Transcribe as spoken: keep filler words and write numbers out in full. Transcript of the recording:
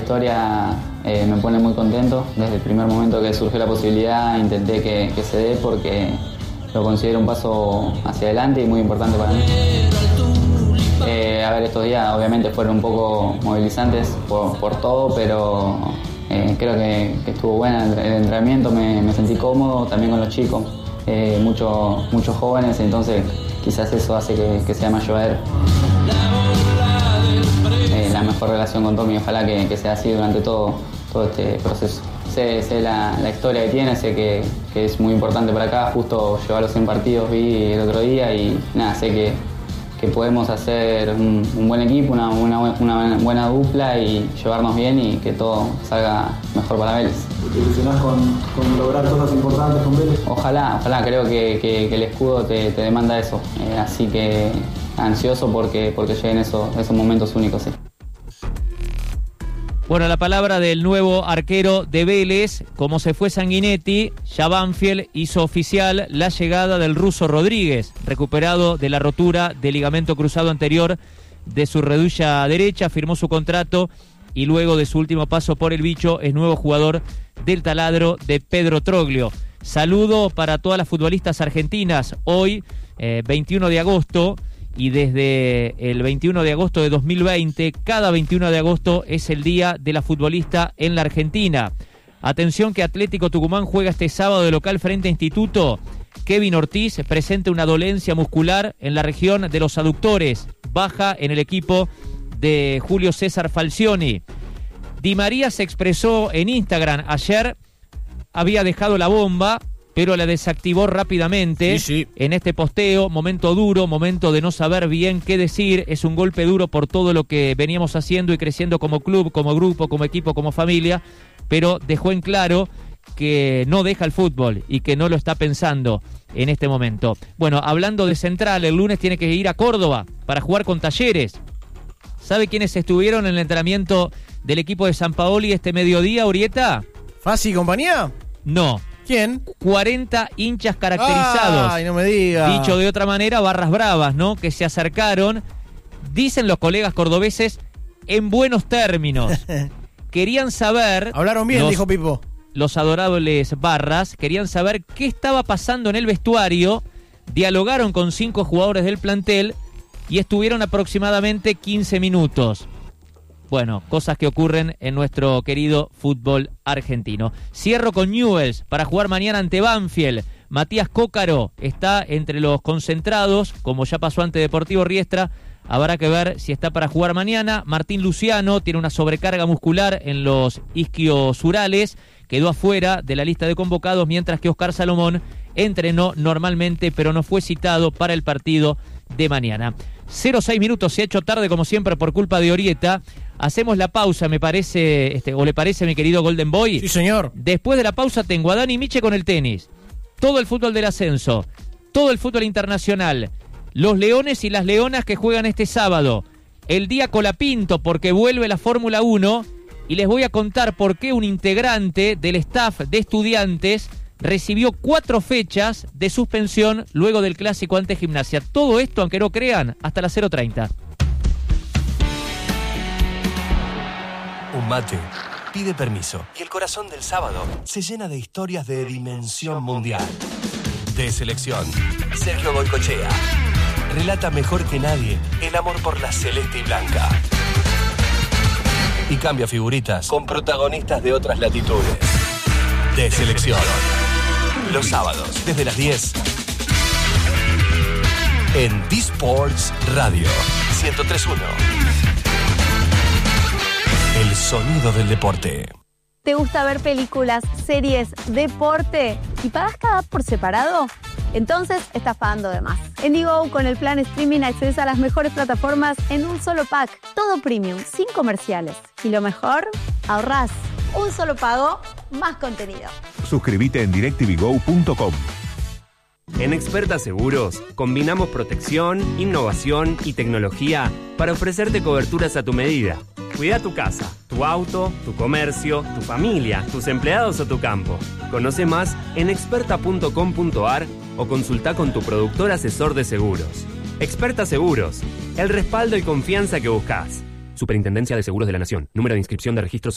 historia eh, me pone muy contento. Desde el primer momento que surgió la posibilidad intenté que, que se dé porque lo considero un paso hacia adelante y muy importante para mí. Eh, a ver, estos días obviamente fueron un poco movilizantes por, por todo, pero eh, creo que, que estuvo bueno el, el entrenamiento, me, me sentí cómodo también con los chicos, eh, muchos muchos jóvenes, entonces quizás eso hace que, que sea más llevadero. Eh, la mejor relación con Tommy, ojalá que, que sea así durante todo, todo este proceso. Sé, sé la, la historia que tiene, sé que, que es muy importante para acá, justo llevar los cien partidos vi el otro día y nada, sé que, que podemos hacer un, un buen equipo, una, una, una buena dupla y llevarnos bien y que todo salga mejor para Vélez. ¿Te ilusionás con, con lograr cosas importantes con Vélez? Ojalá, ojalá, creo que, que, que el escudo te, te demanda eso, eh, así que ansioso porque, porque lleguen esos, esos momentos únicos. Sí. Bueno, la palabra del nuevo arquero de Vélez, como se fue Sanguinetti, ya Banfield hizo oficial la llegada del ruso Rodríguez, recuperado de la rotura del ligamento cruzado anterior de su rodilla derecha, firmó su contrato y luego de su último paso por el bicho es nuevo jugador del taladro de Pedro Troglio. Saludo para todas las futbolistas argentinas, hoy eh, veintiuno de agosto, y desde el veintiuno de agosto de dos mil veinte, cada veintiuno de agosto es el día de la futbolista en la Argentina. Atención que Atlético Tucumán juega este sábado de local frente a Instituto. Kevin Ortiz presenta una dolencia muscular en la región de los aductores, baja en el equipo de Julio César Falcioni. Di María se expresó en Instagram ayer, había dejado la bomba, pero la desactivó rápidamente. Sí, sí. En este posteo, momento duro, momento de no saber bien qué decir, es un golpe duro por todo lo que veníamos haciendo y creciendo como club, como grupo, como equipo, como familia, pero dejó en claro que no deja el fútbol y que no lo está pensando en este momento. Bueno, hablando de Central, el lunes tiene que ir a Córdoba para jugar con Talleres. ¿Sabe quiénes estuvieron en el entrenamiento del equipo de San Paoli este mediodía, Urieta? ¿Fasi y compañía? No. ¿Quién? cuarenta hinchas caracterizados. Ay, no me diga. Dicho de otra manera, barras bravas, ¿no? Que se acercaron, dicen los colegas cordobeses, en buenos términos. Querían saber... Hablaron bien, los, dijo Pipo. Los adorables barras, querían saber qué estaba pasando en el vestuario, dialogaron con cinco jugadores del plantel y estuvieron aproximadamente quince minutos. Bueno, cosas que ocurren en nuestro querido fútbol argentino. Cierro con Newell's para jugar mañana ante Banfield. Matías Cócaro está entre los concentrados, como ya pasó ante Deportivo Riestra. Habrá que ver si está para jugar mañana. Martín Luciano tiene una sobrecarga muscular en los isquiosurales. Quedó afuera de la lista de convocados, mientras que Oscar Salomón entrenó normalmente, pero no fue citado para el partido de mañana. cero seis minutos, se ha hecho tarde como siempre por culpa de Orieta. Hacemos la pausa, me parece, este, o le parece, mi querido Golden Boy. Sí, señor. Después de la pausa tengo a Dani Miche con el tenis, todo el fútbol del ascenso, todo el fútbol internacional, los leones y las leonas que juegan este sábado, el día Colapinto porque vuelve la Fórmula uno y les voy a contar por qué un integrante del staff de Estudiantes recibió cuatro fechas de suspensión luego del clásico ante Gimnasia. Todo esto, aunque no crean, hasta las cero treinta. Un mate pide permiso y el corazón del sábado se llena de historias de dimensión mundial. De selección, Sergio Goycochea relata mejor que nadie el amor por la celeste y blanca. Y cambia figuritas con protagonistas de otras latitudes. De selección. Los sábados, desde las diez. En D-Sports Radio ciento tres punto uno. El sonido del deporte. ¿Te gusta ver películas, series, deporte y pagas cada app por separado? Entonces estás pagando de más. En Digo, con el plan streaming accedes a las mejores plataformas en un solo pack. Todo premium, sin comerciales. Y lo mejor, ahorrás. Un solo pago, más contenido. Suscríbete en directv go punto com. En Experta Seguros, combinamos protección, innovación y tecnología para ofrecerte coberturas a tu medida. Cuida tu casa, tu auto, tu comercio, tu familia, tus empleados o tu campo. Conoce más en experta punto com punto a r o consulta con tu productor asesor de seguros. Experta Seguros, el respaldo y confianza que buscas. Superintendencia de Seguros de la Nación. Número de inscripción de registro